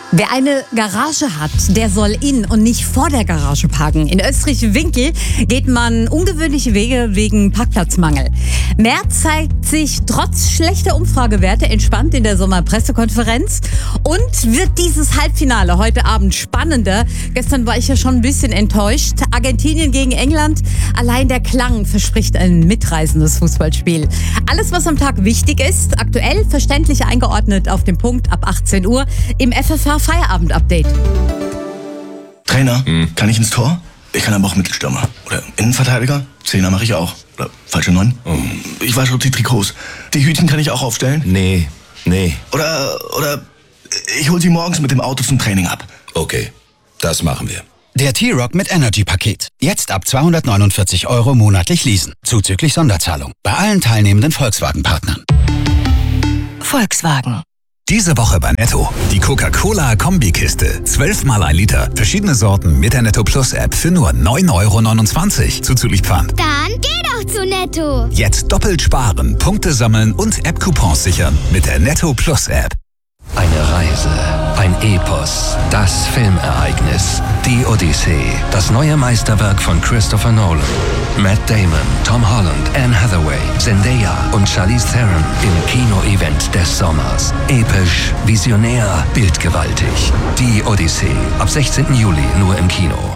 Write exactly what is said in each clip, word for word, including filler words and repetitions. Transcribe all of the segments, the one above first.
Wer eine Garage hat, der soll in und nicht vor der Garage parken. In Österreich-Winkel geht man ungewöhnliche Wege wegen Parkplatzmangel. Merz zeigt sich trotz schlechter Umfragewerte entspannt in der Sommerpressekonferenz. Und wird dieses Halbfinale heute Abend spannender? Gestern war ich ja schon ein bisschen enttäuscht. Argentinien gegen England. Allein der Klang verspricht ein mitreißendes Fußballspiel. Alles, was am Tag wichtig ist, aktuell verständlich eingeordnet auf dem Punkt ab achtzehn Uhr im F F H Feierabend-Update. Trainer, hm. kann ich ins Tor? Ich kann aber auch Mittelstürmer. Oder Innenverteidiger? Zehner mache ich auch. Oder falsche Neun? Oh. Ich wasche die Trikots. Die Hütchen kann ich auch aufstellen? Nee, nee. Oder, oder ich hol sie morgens mit dem Auto zum Training ab. Okay, das machen wir. Der T-Rock mit Energy-Paket. Jetzt ab zweihundertneunundvierzig Euro monatlich leasen. Zuzüglich Sonderzahlung. Bei allen teilnehmenden Volkswagen-Partnern. Volkswagen. Diese Woche bei Netto. Die Coca-Cola-Kombikiste. zwölf mal ein Liter. Verschiedene Sorten mit der Netto Plus App für nur neun Euro neunundzwanzig. Zuzüglich Pfand. Dann geh doch zu Netto. Jetzt doppelt sparen, Punkte sammeln und App-Coupons sichern mit der Netto Plus App. Eine Reise, ein Epos, das Filmereignis, die Odyssee, das neue Meisterwerk von Christopher Nolan. Matt Damon, Tom Holland, Anne Hathaway, Zendaya und Charlize Theron im Kino-Event des Sommers. Episch, visionär, bildgewaltig. Die Odyssee, ab sechzehnten Juli nur im Kino.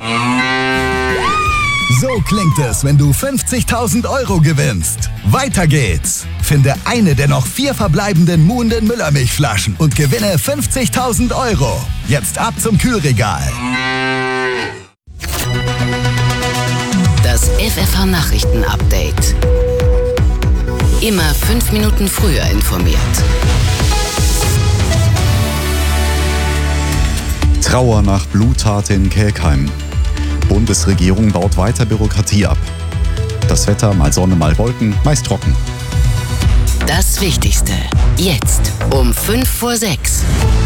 So klingt es, wenn du fünfzigtausend Euro gewinnst. Weiter geht's. Finde eine der noch vier verbleibenden Muhnden Müllermilchflaschen und gewinne fünfzigtausend Euro. Jetzt ab zum Kühlregal. Das F F H-Nachrichten-Update. Immer fünf Minuten früher informiert. Trauer nach Bluttat in Kelkheim. Bundesregierung baut weiter Bürokratie ab. Das Wetter, mal Sonne, mal Wolken, meist trocken. Das Wichtigste, jetzt um fünf vor sechs.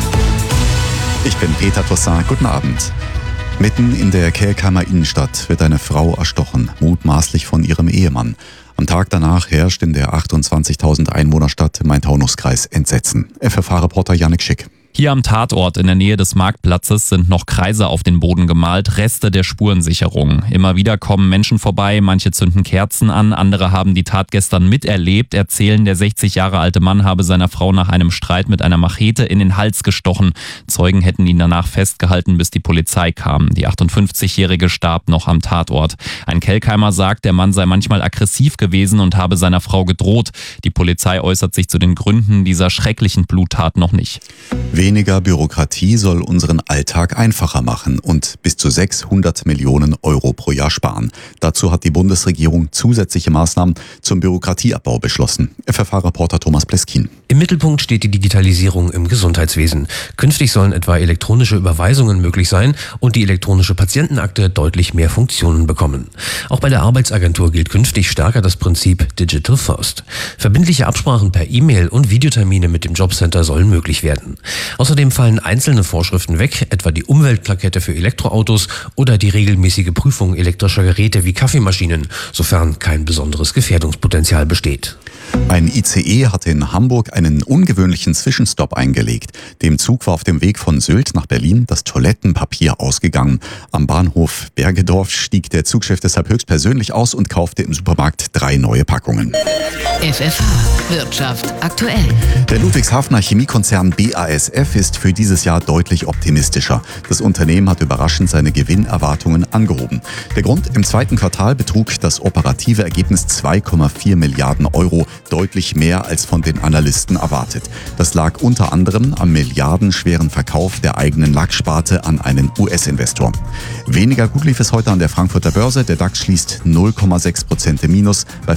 Ich bin Peter Toussaint, guten Abend. Mitten in der Kelkheimer Innenstadt wird eine Frau erstochen, mutmaßlich von ihrem Ehemann. Am Tag danach herrscht in der achtundzwanzigtausend Einwohnerstadt im Main-Taunus-Kreis Entsetzen. F F H-Reporter Jannik Schick. Hier am Tatort in der Nähe des Marktplatzes sind noch Kreise auf den Boden gemalt, Reste der Spurensicherung. Immer wieder kommen Menschen vorbei, manche zünden Kerzen an, andere haben die Tat gestern miterlebt, erzählen, der sechzig Jahre alte Mann habe seiner Frau nach einem Streit mit einer Machete in den Hals gestochen. Zeugen hätten ihn danach festgehalten, bis die Polizei kam. Die achtundfünfzigjährige starb noch am Tatort. Ein Kelkheimer sagt, der Mann sei manchmal aggressiv gewesen und habe seiner Frau gedroht. Die Polizei äußert sich zu den Gründen dieser schrecklichen Bluttat noch nicht. Weniger Bürokratie soll unseren Alltag einfacher machen und bis zu sechshundert Millionen Euro pro Jahr sparen. Dazu hat die Bundesregierung zusätzliche Maßnahmen zum Bürokratieabbau beschlossen. F F H-Reporter Thomas Pleskin. Im Mittelpunkt steht die Digitalisierung im Gesundheitswesen. Künftig sollen etwa elektronische Überweisungen möglich sein und die elektronische Patientenakte deutlich mehr Funktionen bekommen. Auch bei der Arbeitsagentur gilt künftig stärker das Prinzip Digital First. Verbindliche Absprachen per E-Mail und Videotermine mit dem Jobcenter sollen möglich werden. Außerdem fallen einzelne Vorschriften weg, etwa die Umweltplakette für Elektroautos oder die regelmäßige Prüfung elektrischer Geräte wie Kaffeemaschinen, sofern kein besonderes Gefährdungspotenzial besteht. Ein I C E hatte in Hamburg einen ungewöhnlichen Zwischenstopp eingelegt. Dem Zug war auf dem Weg von Sylt nach Berlin das Toilettenpapier ausgegangen. Am Bahnhof Bergedorf stieg der Zugchef deshalb höchstpersönlich aus und kaufte im Supermarkt drei neue Packungen. F F H Wirtschaft aktuell. Der Ludwigshafener Chemiekonzern B A S F ist für dieses Jahr deutlich optimistischer. Das Unternehmen hat überraschend seine Gewinnerwartungen angehoben. Der Grund: im zweiten Quartal betrug das operative Ergebnis zwei Komma vier Milliarden Euro, deutlich mehr als von den Analysten erwartet. Das lag unter anderem am milliardenschweren Verkauf der eigenen Lacksparte an einen U S-Investor. Weniger gut lief es heute an der Frankfurter Börse. Der DAX schließt null Komma sechs Prozent im Minus bei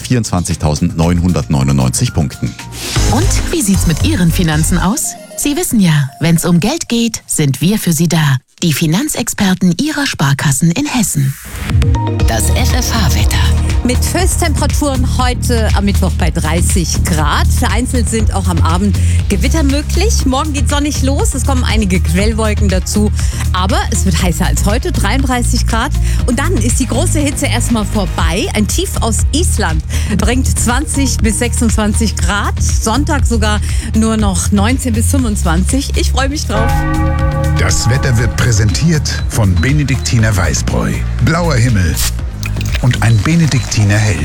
vierundzwanzigtausendneunhundertneunundneunzig Punkten. Und wie sieht's mit Ihren Finanzen aus? Sie wissen ja, wenn's um Geld geht, sind wir für Sie da. Die Finanzexperten Ihrer Sparkassen in Hessen. Das F F H-Wetter. Mit Höchsttemperaturen heute am Mittwoch bei dreißig Grad. Vereinzelt sind auch am Abend Gewitter möglich. Morgen geht sonnig los. Es kommen einige Quellwolken dazu. Aber es wird heißer als heute, dreiunddreißig Grad. Und dann ist die große Hitze erstmal vorbei. Ein Tief aus Island bringt zwanzig bis sechsundzwanzig Grad. Sonntag sogar nur noch neunzehn bis fünfundzwanzig. Ich freue mich drauf. Das Wetter wird präsentiert von Benediktiner Weißbräu. Blauer Himmel und ein Benediktiner Hell.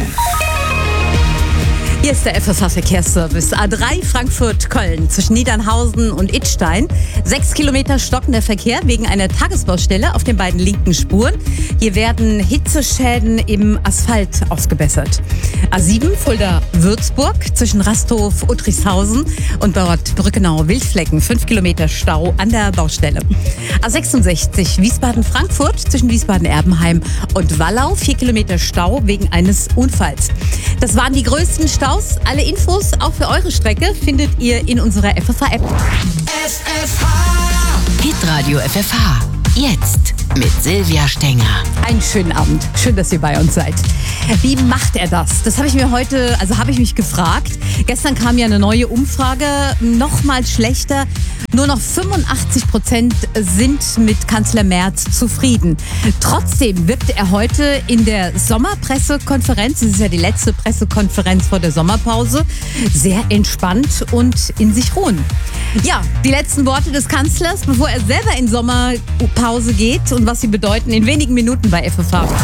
Hier ist der F F H-Verkehrsservice. A drei Frankfurt-Köln zwischen Niedernhausen und Idstein. Sechs Kilometer stockender Verkehr wegen einer Tagesbaustelle auf den beiden linken Spuren. Hier werden Hitzeschäden im Asphalt ausgebessert. A sieben Fulda-Würzburg zwischen Rasthof, Uttrichshausen und dort Brückenau-Wildflecken. Fünf Kilometer Stau an der Baustelle. A sechsundsechzig Wiesbaden-Frankfurt zwischen Wiesbaden-Erbenheim und Wallau. Vier Kilometer Stau wegen eines Unfalls. Das waren die größten Staus. Alle Infos auch für eure Strecke findet ihr in unserer F F H-App. F F H. Hitradio F F H. Jetzt mit Silvia Stenger. Einen schönen Abend. Schön, dass ihr bei uns seid. Wie macht er das? Das habe ich mir heute, also habe ich mich gefragt. Gestern kam ja eine neue Umfrage, noch mal schlechter. Nur noch fünfundachtzig Prozent sind mit Kanzler Merz zufrieden. Trotzdem wirkte er heute in der Sommerpressekonferenz, das ist ja die letzte Pressekonferenz vor der Sommerpause, sehr entspannt und in sich ruhen. Ja, die letzten Worte des Kanzlers, bevor er selber in Sommerpause geht und was sie bedeuten, in wenigen Minuten bei F F H.